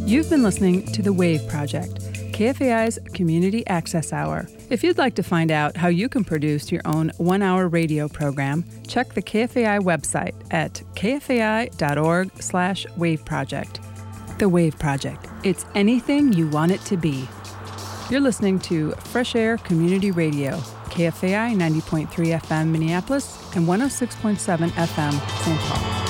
You've been listening to The Wave Project, KFAI's Community Access Hour. If you'd like to find out how you can produce your own one-hour radio program, check the KFAI website at kfai.org/waveproject. The Wave Project. It's anything you want it to be. You're listening to Fresh Air Community Radio, KFAI 90.3 FM Minneapolis and 106.7 FM St. Paul.